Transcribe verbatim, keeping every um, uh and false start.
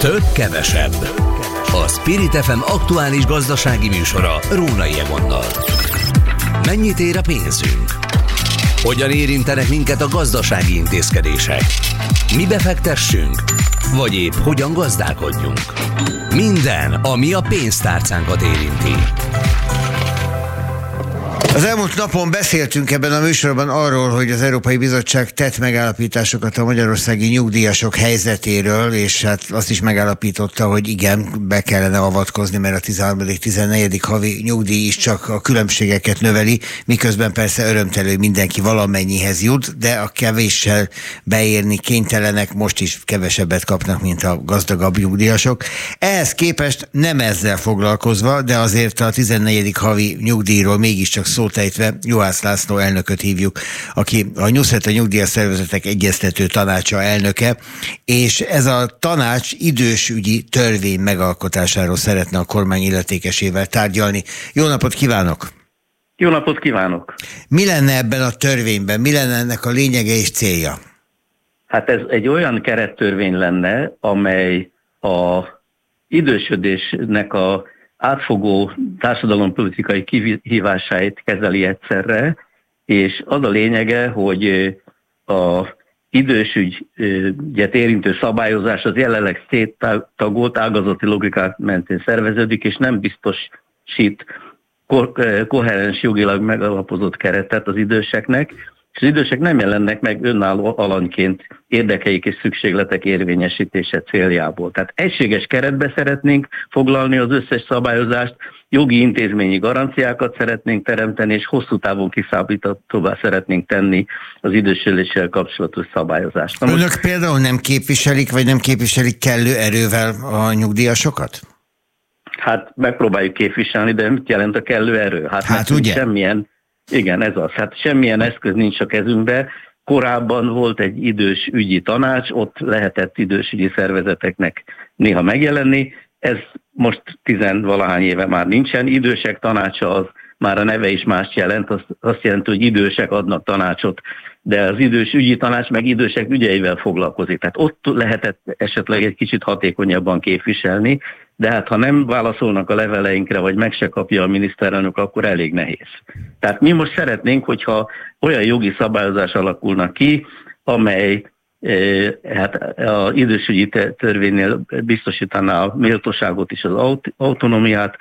Több kevesebb. A Spirit ef em aktuális gazdasági műsora Rónai Egonnal. Mennyit ér a pénzünk? Hogyan érintenek minket a gazdasági intézkedések? Mibe fektessünk? Vagy épp hogyan gazdálkodjunk? Minden, ami a pénztárcánkat érinti. Az elmúlt napon beszéltünk ebben a műsorban arról, hogy az Európai Bizottság tett megállapításokat a magyarországi nyugdíjasok helyzetéről, és hát azt is megállapította, hogy igen, be kellene avatkozni, mert a tizenharmadik tizennegyedik havi nyugdíj is csak a különbségeket növeli, miközben persze örömtelő, hogy mindenki valamennyihez jut, de a kevéssel beérni kénytelenek most is kevesebbet kapnak, mint a gazdagabb nyugdíjasok. Ehhez képest nem ezzel foglalkozva, de azért a tizennegyedik havi nyugdíjról mégiscsak szó ejtve Juhász László elnököt hívjuk, aki a Nyuszet, a Nyugdíjas Szervezetek Egyeztető Tanácsa elnöke, és ez a tanács idősügyi törvény megalkotásáról szeretne a kormány illetékesével tárgyalni. Jó napot kívánok! Jó napot kívánok! Mi lenne ebben a törvényben? Mi lenne ennek a lényege és célja? Hát ez egy olyan kerettörvény lenne, amely a idősödésnek a átfogó társadalompolitikai kihívásait kezeli egyszerre, és az a lényege, hogy a idősügyet érintő szabályozás az jelenleg széttagolt ágazati logikák mentén szerveződik, és nem biztosít ko- koherens jogilag megalapozott keretet az időseknek, és az idősek nem jelennek meg önálló alanyként érdekeik és szükségletek érvényesítése céljából. Tehát egységes keretbe szeretnénk foglalni az összes szabályozást, jogi intézményi garanciákat szeretnénk teremteni, és hosszú távon kiszámíthatóvá szeretnénk tenni az idősödéssel kapcsolatos szabályozást. Önök most... például nem képviselik, vagy nem képviselik kellő erővel a nyugdíjasokat? Hát megpróbáljuk képviselni, de mit jelent a kellő erő? Hát, hát ugye? Semmilyen... Igen, ez az. Hát semmilyen eszköz nincs a kezünkbe. Korábban volt egy idős ügyi tanács, ott lehetett idősügyi szervezeteknek néha megjelenni. Ez most tizenvalahány éve már nincsen. Idősek tanácsa, az már a neve is mást jelent, azt, azt jelenti, hogy idősek adnak tanácsot, de az idős ügyi tanács meg idősek ügyeivel foglalkozik. Tehát ott lehetett esetleg egy kicsit hatékonyabban képviselni, de hát ha nem válaszolnak a leveleinkre, vagy meg se kapja a miniszterelnök, akkor elég nehéz. Tehát mi most szeretnénk, hogyha olyan jogi szabályozás alakulna ki, amely eh, hát az idősügyi törvénynél biztosítaná a méltóságot és az autonómiát,